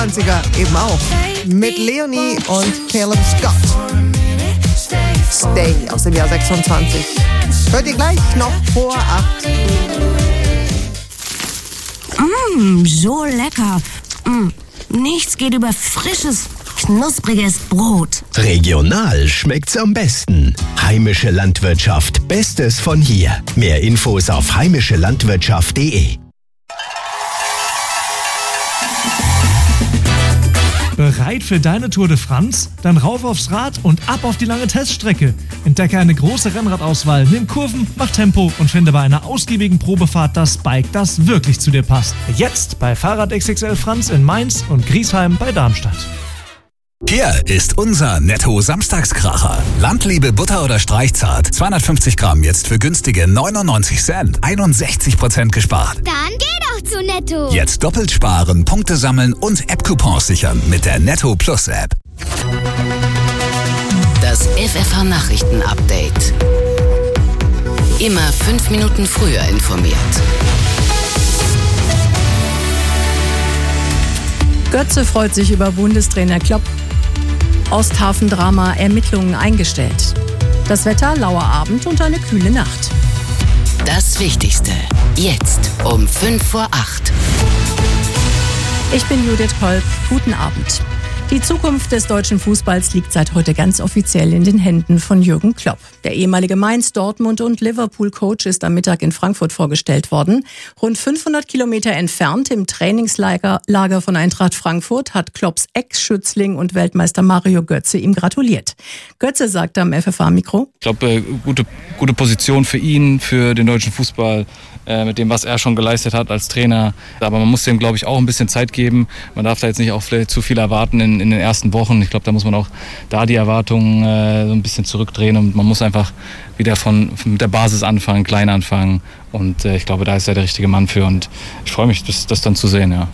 20er eben auch. Mit Leonie und Caleb Scott. Stay aus dem Jahr 26. Hört ihr gleich noch vor 8. So lecker. Nichts geht über frisches, knuspriges Brot. Regional schmeckt's am besten. Heimische Landwirtschaft, Bestes von hier. Mehr Infos auf heimischelandwirtschaft.de. Bereit für deine Tour de France? Dann rauf aufs Rad und ab auf die lange Teststrecke. Entdecke eine große Rennradauswahl, nimm Kurven, mach Tempo und finde bei einer ausgiebigen Probefahrt das Bike, das wirklich zu dir passt. Jetzt bei Fahrrad XXL Franz in Mainz und Griesheim bei Darmstadt. Hier ist unser Netto-Samstagskracher. Landliebe Butter oder Streichzart. 250 Gramm jetzt für günstige 99 Cent. 61% gespart. Dann geh doch zu Netto. Jetzt doppelt sparen, Punkte sammeln und App-Coupons sichern mit der Netto Plus App. Das FFH Nachrichten-Update. Immer 5 Minuten früher informiert. Götze freut sich über Bundestrainer Klopp. Osthafen-Drama, Ermittlungen eingestellt. Das Wetter, lauer Abend und eine kühle Nacht. Das Wichtigste. Jetzt um 5 vor 8. Ich bin Judith Kolb. Guten Abend. Die Zukunft des deutschen Fußballs liegt seit heute ganz offiziell in den Händen von Jürgen Klopp. Der ehemalige Mainz-, Dortmund- und Liverpool-Coach ist am Mittag in Frankfurt vorgestellt worden. Rund 500 Kilometer entfernt im Trainingslager von Eintracht Frankfurt hat Klopps Ex-Schützling und Weltmeister Mario Götze ihm gratuliert. Götze sagte am FFH-Mikro: Ich glaube, gute Position für ihn, für den deutschen Fußball, mit dem, was er schon geleistet hat als Trainer. Aber man muss dem, glaube ich, auch ein bisschen Zeit geben. Man darf da jetzt nicht auch vielleicht zu viel erwarten in den ersten Wochen. Ich glaube, da muss man auch die Erwartungen so ein bisschen zurückdrehen und man muss einfach wieder mit der Basis anfangen, klein anfangen. Und ich glaube, da ist er der richtige Mann für und ich freue mich, das dann zu sehen, ja.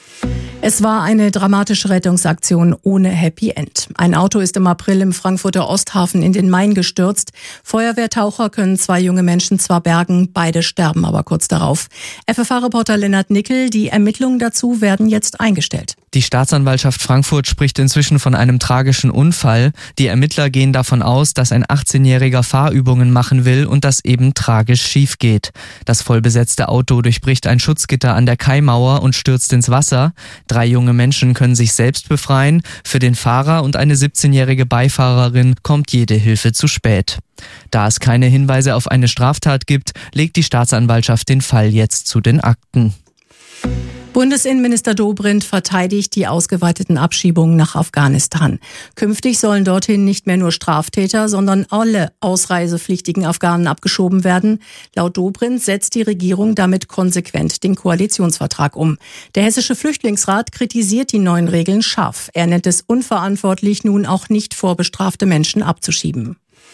Es war eine dramatische Rettungsaktion ohne Happy End. Ein Auto ist im April im Frankfurter Osthafen in den Main gestürzt. Feuerwehrtaucher können 2 junge Menschen zwar bergen, beide sterben aber kurz darauf. FFH-Reporter Lennart Nickel, die Ermittlungen dazu werden jetzt eingestellt. Die Staatsanwaltschaft Frankfurt spricht inzwischen von einem tragischen Unfall. Die Ermittler gehen davon aus, dass ein 18-Jähriger Fahrübungen machen will und das eben tragisch schief geht. Das vollbesetzte Auto durchbricht ein Schutzgitter an der Kaimauer und stürzt ins Wasser. 3 junge Menschen können sich selbst befreien. Für den Fahrer und eine 17-jährige Beifahrerin kommt jede Hilfe zu spät. Da es keine Hinweise auf eine Straftat gibt, legt die Staatsanwaltschaft den Fall jetzt zu den Akten. Bundesinnenminister Dobrindt verteidigt die ausgeweiteten Abschiebungen nach Afghanistan. Künftig sollen dorthin nicht mehr nur Straftäter, sondern alle ausreisepflichtigen Afghanen abgeschoben werden. Laut Dobrindt setzt die Regierung damit konsequent den Koalitionsvertrag um. Der Hessische Flüchtlingsrat kritisiert die neuen Regeln scharf. Er nennt es unverantwortlich, nun auch nicht vorbestrafte Menschen abzuschieben.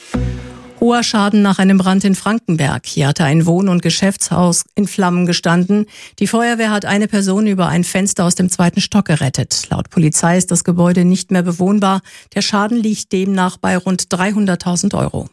Hoher Schaden nach einem Brand in Frankenberg. Hier hatte ein Wohn- und Geschäftshaus in Flammen gestanden. Die Feuerwehr hat eine Person über ein Fenster aus dem 2. Stock gerettet. Laut Polizei ist das Gebäude nicht mehr bewohnbar. Der Schaden liegt demnach bei rund 300.000 Euro.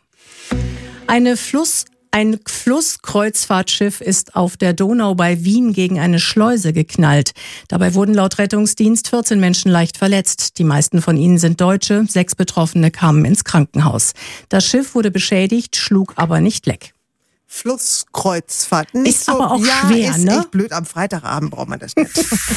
Ein Flusskreuzfahrtschiff ist auf der Donau bei Wien gegen eine Schleuse geknallt. Dabei wurden laut Rettungsdienst 14 Menschen leicht verletzt. Die meisten von ihnen sind Deutsche, 6 Betroffene kamen ins Krankenhaus. Das Schiff wurde beschädigt, schlug aber nicht leck. Flusskreuzfahrt. Nicht ist so, aber auch schwer, ist ne? echt blöd. Am Freitagabend braucht man das nicht.